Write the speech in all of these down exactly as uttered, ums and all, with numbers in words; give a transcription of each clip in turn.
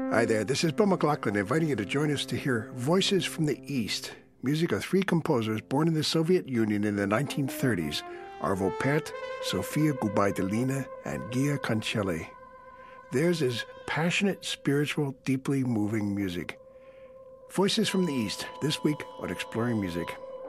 Hi there, this is Bill McLaughlin inviting you to join us to hear Voices from the East, music of three composers born in the Soviet Union in the nineteen thirties, Arvo Pärt, Sofia Gubaidulina, and Gia Cancelli. Theirs is passionate, spiritual, deeply moving music. Voices from the East, this week on Exploring Music.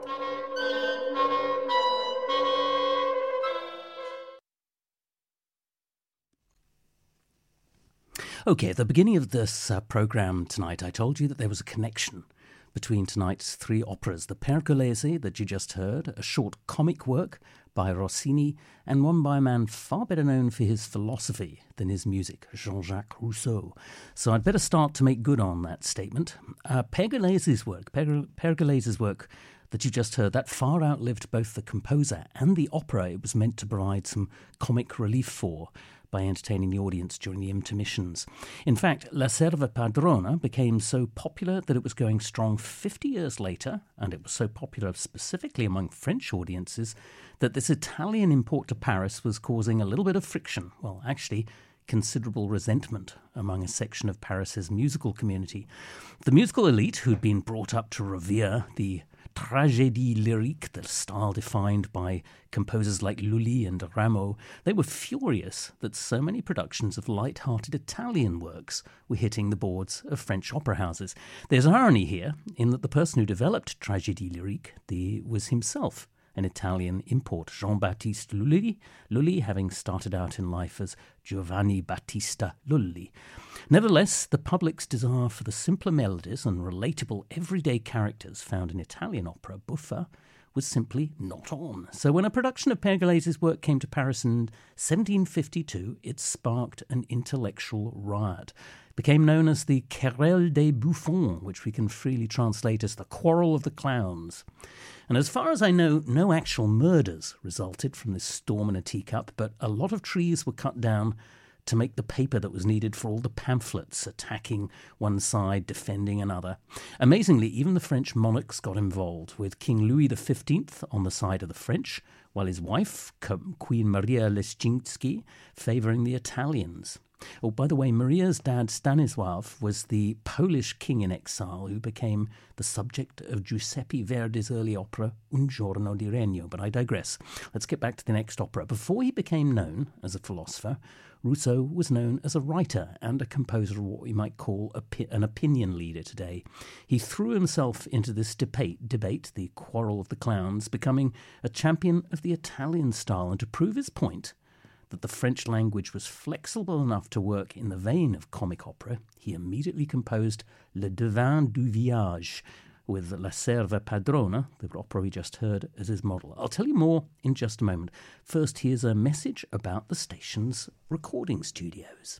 Okay, at the beginning of this uh, programme tonight, I told you that there was a connection between tonight's three operas, the Pergolesi that you just heard, a short comic work by Rossini, and one by a man far better known for his philosophy than his music, Jean-Jacques Rousseau. So I'd better start to make good on that statement. Uh, Pergolesi's work, Per- Pergolesi's work that you just heard, that far outlived both the composer and the opera it was meant to provide some comic relief for, by entertaining the audience during the intermissions. In fact, La Serva Padrona became so popular that it was going strong fifty years later, and it was so popular specifically among French audiences that this Italian import to Paris was causing a little bit of friction, well, actually considerable resentment among a section of Paris's musical community. The musical elite, who'd been brought up to revere the tragédie lyrique, the style defined by composers like Lully and Rameau, they were furious that so many productions of light-hearted Italian works were hitting the boards of French opera houses. There's irony here in that the person who developed tragédie lyrique the, was himself an Italian import, Jean-Baptiste Lully, Lully having started out in life as Giovanni Battista Lully. Nevertheless, the public's desire for the simpler melodies and relatable everyday characters found in Italian opera buffa was simply not on. So when a production of Pergolesi's work came to Paris in seventeen fifty-two, it sparked an intellectual riot. It became known as the Querelle des Bouffons, which we can freely translate as the Quarrel of the Clowns. And as far as I know, no actual murders resulted from this storm in a teacup, but a lot of trees were cut down to make the paper that was needed for all the pamphlets attacking one side, defending another. Amazingly, even the French monarchs got involved, with King Louis the fifteenth on the side of the French, while his wife, Queen Maria Leszczyński, favouring the Italians. Oh, by the way, Maria's dad, Stanisław, was the Polish king in exile who became the subject of Giuseppe Verdi's early opera, Un giorno di Regno, but I digress. Let's get back to the next opera. Before he became known as a philosopher, Rousseau was known as a writer and a composer of what we might call a, an opinion leader today. He threw himself into this debate, debate, the Quarrel of the Clowns, becoming a champion of the Italian style, and to prove his point that the French language was flexible enough to work in the vein of comic opera, he immediately composed Le Devin du Village, with La Serva Padrona, the opera we just heard, as his model. I'll tell you more in just a moment. First, here's a message about the station's recording studios.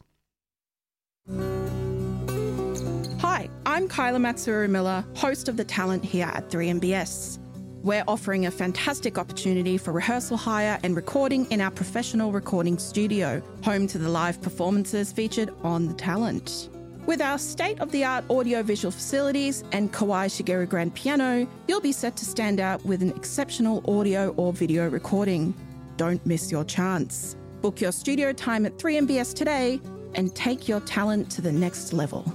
Hi, I'm Kyla Matsuru-Miller, host of The Talent here at three M B S. We're offering a fantastic opportunity for rehearsal hire and recording in our professional recording studio, home to the live performances featured on The Talent. With our state-of-the-art audio-visual facilities and Kawai Shigeru grand piano, you'll be set to stand out with an exceptional audio or video recording. Don't miss your chance. Book your studio time at three M B S today and take your talent to the next level.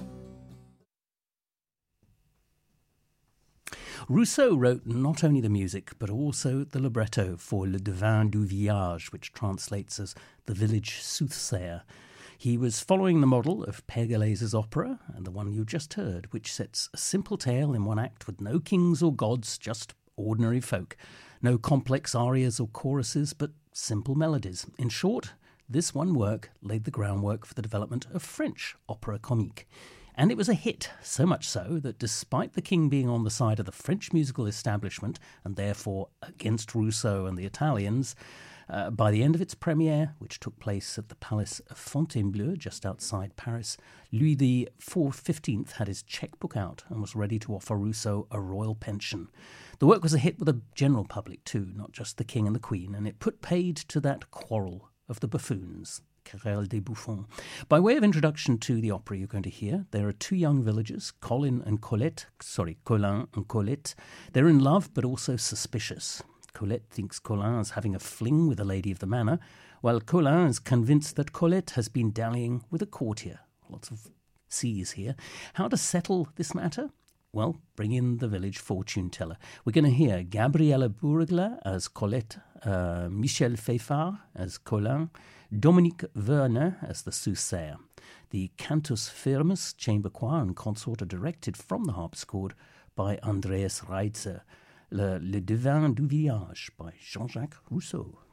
Rousseau wrote not only the music, but also the libretto for Le Devin du Village, which translates as The Village Soothsayer. He was following the model of Pergolesi's opera, and the one you just heard, which sets a simple tale in one act with no kings or gods, just ordinary folk. No complex arias or choruses, but simple melodies. In short, this one work laid the groundwork for the development of French opera comique. And it was a hit, so much so that despite the king being on the side of the French musical establishment, and therefore against Rousseau and the Italians, uh, by the end of its premiere, which took place at the Palace of Fontainebleau, just outside Paris, Louis the fifteenth had his checkbook out and was ready to offer Rousseau a royal pension. The work was a hit with the general public too, not just the king and the queen, and it put paid to that quarrel of the buffoons. Querelle des Bouffons. By way of introduction to the opera you're going to hear, there are two young villagers, Colin and Colette, sorry, Colin and Colette. They're in love but also suspicious. Colette thinks Colin is having a fling with a lady of the manor, while Colin is convinced that Colette has been dallying with a courtier. Lots of seas here. How to settle this matter? Well, bring in the village fortune teller. We're going to hear Gabriella Burgler as Colette, uh, Michel Feyfard as Colin, Dominique Werner as the soothsayer. The Cantus Firmus Chamber Choir and Consort are directed from the harpsichord by Andreas Reitzer. Le, Le Devin du Village by Jean-Jacques Rousseau.